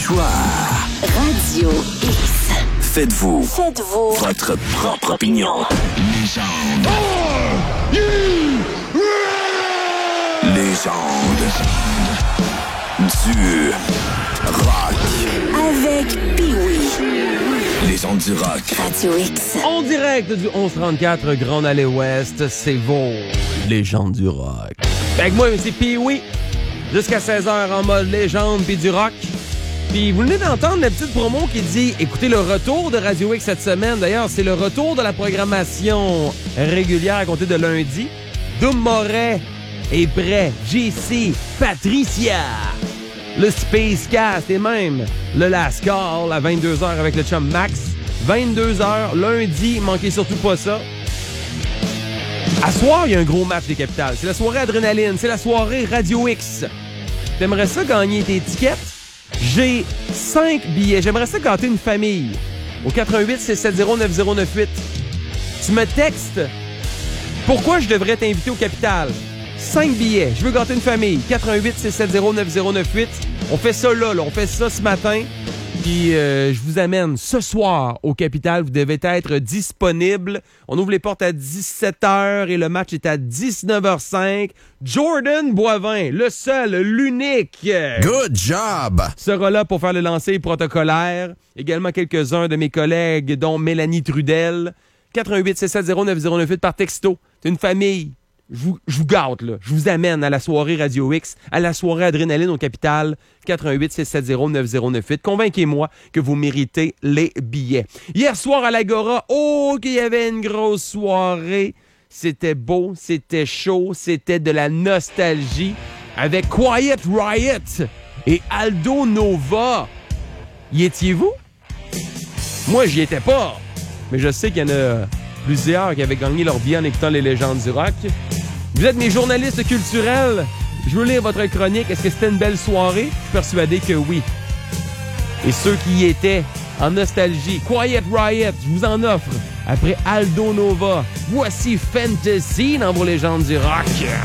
choix. Radio X. Faites-vous Faites-vous votre propre opinion. Légende. Légende du rock. avec Pee-Wee. Légende du rock. Radio X. En direct du 1134 Grande Allée Ouest, c'est vos légendes du rock. Avec moi, c'est Pee-Wee. Jusqu'à 16h en mode légende puis du rock. Puis vous venez d'entendre la petite promo qui dit écoutez le retour de Radio X cette semaine. D'ailleurs, c'est le retour de la programmation régulière à compter de lundi. Doom Moret est prêt. JC, Patricia, le Space Cast et même le Last Call à 22h avec le chum Max. 22h lundi, manquez surtout pas ça. À soir, il y a un gros match des Capitales. C'est la soirée Adrénaline, c'est la soirée Radio X. T'aimerais ça gagner tes tickets? J'ai 5 billets. J'aimerais ça gâter une famille. Au 88-670-9098. Tu me textes pourquoi je devrais t'inviter au Capitale. 5 billets. Je veux gâter une famille. 88-670-9098. On fait ça là. On fait ça ce matin. Puis je vous amène ce soir au Capitale. Vous devez être disponible. On ouvre les portes à 17h et le match est à 19h05. Jordan Boivin, le seul, l'unique, Good job! sera là pour faire le lancer protocolaire. Également quelques-uns de mes collègues, dont Mélanie Trudel. 88-670-9098 par texto. C'est une famille. Je vous gâte, là. Je vous amène à la soirée Radio X, à la soirée Adrénaline au Capitale. 88-670-9098. Convainquez-moi que vous méritez les billets. Hier soir à l'Agora, qu'il y avait une grosse soirée. C'était beau, c'était chaud, c'était de la nostalgie. Avec Quiet Riot et Aldo Nova. Y étiez-vous? Moi, j'y étais pas. Mais je sais qu'il y en a plusieurs qui avaient gagné leur billet en écoutant les légendes du rock. Vous êtes mes journalistes culturels. Je veux lire votre chronique. Est-ce que c'était une belle soirée? Je suis persuadé que oui. Et ceux qui y étaient en nostalgie, Quiet Riot, je vous en offre. Après Aldo Nova, voici Fantasy dans vos légendes du rock.